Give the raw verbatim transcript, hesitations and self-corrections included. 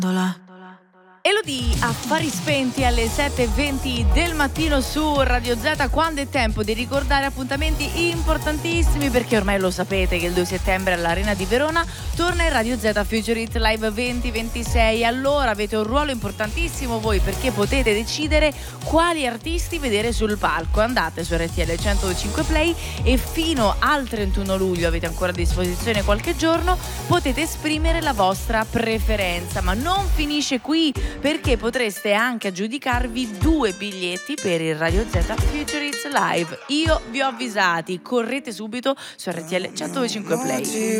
Elodie, Affari spenti alle sette e venti del mattino su Radio Z, quando è tempo di ricordare appuntamenti importantissimi, perché ormai lo sapete che il due settembre all'Arena di Verona torna il Radio Z Future Hit Live venti ventisei. Allora avete un ruolo importantissimo voi, perché potete decidere quali artisti vedere sul palco. Andate su R T L centocinque Play e fino al trentuno luglio, avete ancora a disposizione qualche giorno, potete esprimere la vostra preferenza. Ma non finisce qui, perché potreste anche aggiudicarvi due biglietti per il Radio Z Future Hits Live. Io vi ho avvisati, correte subito su R T L centocinque Play.